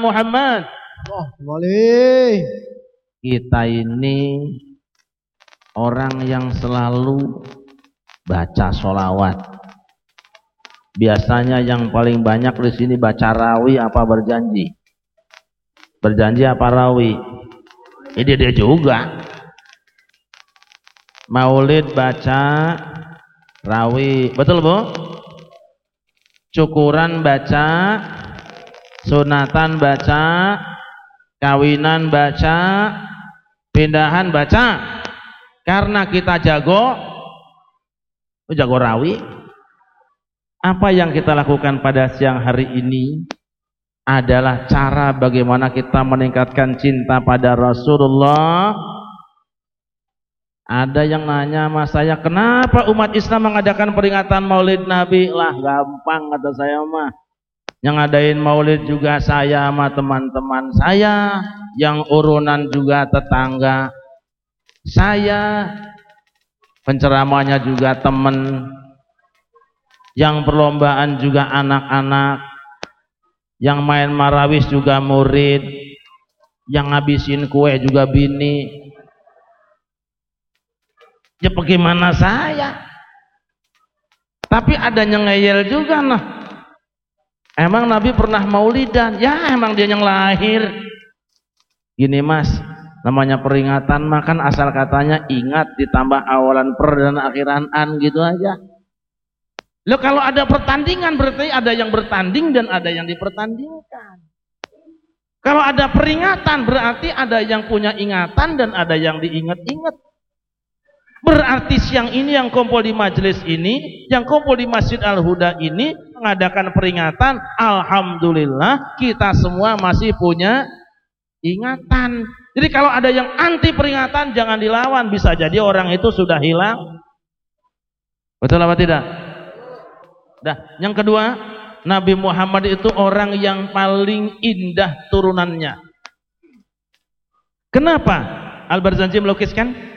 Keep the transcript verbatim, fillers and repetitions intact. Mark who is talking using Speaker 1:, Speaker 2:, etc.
Speaker 1: Muhammad.
Speaker 2: Oh, boleh.
Speaker 1: Kita ini orang yang selalu baca sholawat. Biasanya yang paling banyak di sini baca rawi apa berjanji? Berjanji apa rawi? Ini dia juga. Maulid baca rawi, betul Bu? Syukuran baca, sunatan baca, kawinan baca, pindahan baca. Karena kita jago, jago rawi. Apa yang kita lakukan pada siang hari ini adalah cara bagaimana kita meningkatkan cinta pada Rasulullah. Ada yang nanya sama saya, kenapa umat Islam mengadakan peringatan Maulid Nabi? Lah gampang kata saya mah. Yang ngadain Maulid juga saya sama teman-teman saya, yang urunan juga tetangga saya, penceramahnya juga teman, yang perlombaan juga anak-anak, yang main marawis juga murid, yang ngabisin kue juga bini. Ya bagaimana saya? Tapi ada yang ngeyel juga nah. Emang Nabi pernah maulidan? Ya emang dia yang lahir. Gini Mas, namanya peringatan makan asal katanya ingat ditambah awalan per dan akhiran an gitu aja. Loh kalau ada pertandingan berarti ada yang bertanding dan ada yang dipertandingkan. Kalau ada peringatan berarti ada yang punya ingatan dan ada yang diingat-ingat. Berarti siang ini yang kumpul di majelis ini, yang kumpul di Masjid Al-Huda ini mengadakan peringatan. Alhamdulillah kita semua masih punya ingatan. Jadi kalau ada yang anti peringatan jangan dilawan, bisa jadi orang itu sudah hilang. Betul apa tidak? Nah, yang kedua, Nabi Muhammad itu orang yang paling indah turunannya. Kenapa? Al-Barzanji melukiskan